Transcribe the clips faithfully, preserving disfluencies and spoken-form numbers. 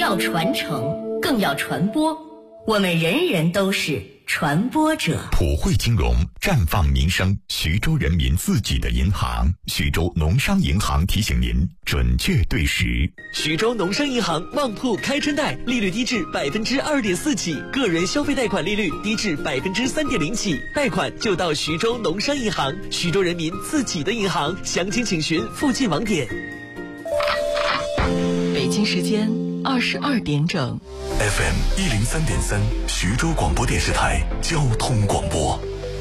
要传承，更要传播。我们人人都是传播者。 普惠金融，绽放民生，徐州人民自己的银行。徐州农商银行提醒您准确对时。 徐州农商银行旺铺开春贷，利率低至百分之二点四起，个人消费贷款利率低至百分之三点零起，贷款就到徐州农商银行，徐州人民自己的银行。详情请询附近网点。 北京时间二十二点整。 F M 一零三点三，徐州广播电视台交通广播。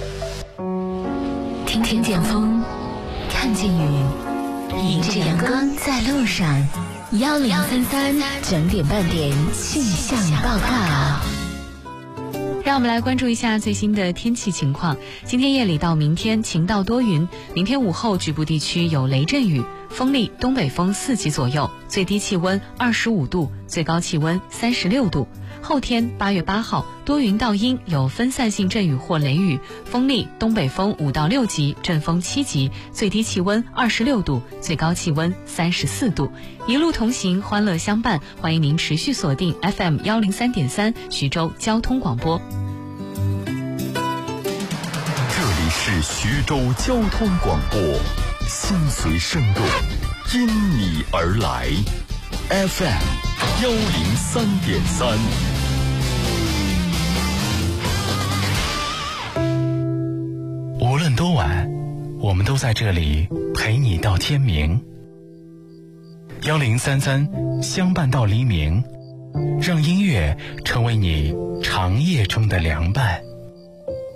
听听见风，看见雨，迎着阳光在路上。幺零三三整点半点气象报告。 让我们来关注一下最新的天气情况。今天夜里到明天晴到多云，明天午后局部地区有雷阵雨，风力东北风四级左右，最低气温二十五度，最高气温三十六度。后天八月八号多云到阴，有分散性阵雨或雷雨，风力东北风五到六级，阵风七级，最低气温二十六度，最高气温三十四度。一路同行，欢乐相伴，欢迎您持续锁定 F M 幺零三点三徐州交通广播。 这里是徐州交通广播，心随声动，因你而来。F M 幺零三点三。 无论多晚，我们都在这里陪你到天明。幺零三三相伴到黎明，让音乐成为你长夜中的凉伴。